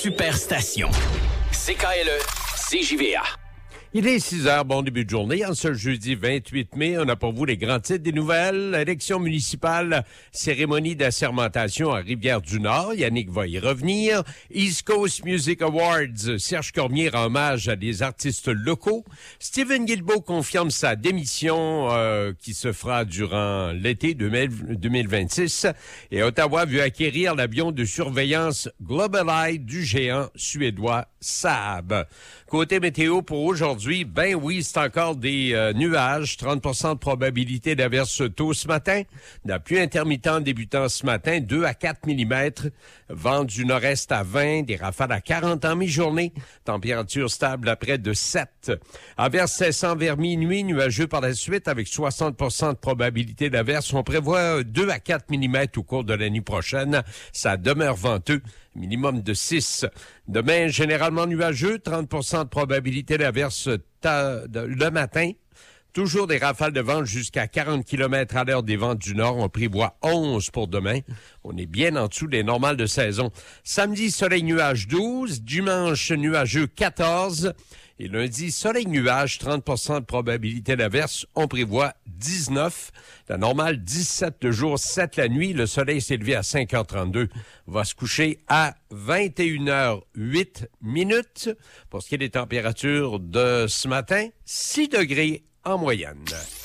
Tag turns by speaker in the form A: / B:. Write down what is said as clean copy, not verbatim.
A: Superstation. CKLE, CJVA.
B: Il est 6 heures, bon début de journée. En ce jeudi 28 mai, on a pour vous les grands titres des nouvelles. Élection municipale, cérémonie d'assermentation à Rivière-du-Nord. Yannick va y revenir. East Coast Music Awards, Serge Cormier rend hommage à des artistes locaux. Stephen Guilbeault confirme sa démission qui se fera durant l'été 2026. Et Ottawa veut acquérir l'avion de surveillance GlobalEye du géant suédois Saab. Côté météo pour aujourd'hui, ben oui, c'est encore des nuages, 30% de probabilité d'averse tôt ce matin. La pluie intermittente débutant ce matin, 2 à 4 mm. Vent du nord-est à 20, des rafales à 40 en mi-journée. Température stable à près de 7. Averse cessant vers minuit, nuageux par la suite avec 60% de probabilité d'averse. On prévoit 2 à 4 mm au cours de la nuit prochaine. Ça demeure venteux. Minimum de 6. Demain, généralement nuageux, 30% de probabilité d'averse le matin. Toujours des rafales de vent jusqu'à 40 km à l'heure des vents du nord. On prévoit 11 pour demain. On est bien en dessous des normales de saison. Samedi, soleil nuage 12. Dimanche, nuageux 14. Et lundi, soleil nuage, 30% de probabilité d'averse. On prévoit 19. La normale, 17 le jour, 7 la nuit. Le soleil s'est levé à 5h32. Va se coucher à 21h08 minutes. Pour ce qui est des températures de ce matin, 6 degrés en moyenne.